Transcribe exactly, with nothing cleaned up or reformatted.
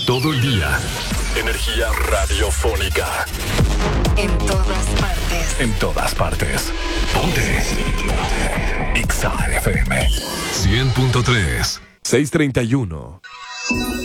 Todo el día. Energía radiofónica. En todas partes. En todas partes. Ponte. X A F M. cien punto tres. seiscientos treinta y uno.